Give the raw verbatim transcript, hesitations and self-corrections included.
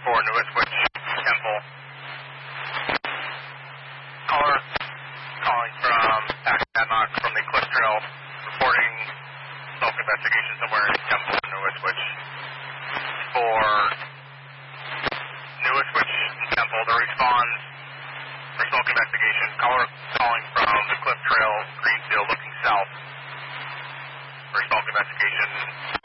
for New Ipswich, Temple. Caller calling from Pack Adnock from the Cliff Trail, reporting self-investigation somewhere in Temple, New Ipswich. For New Ipswich and Temple, the response for self-investigation. Caller calling from the Cliff Trail, Greenfield, looking south for self-investigation.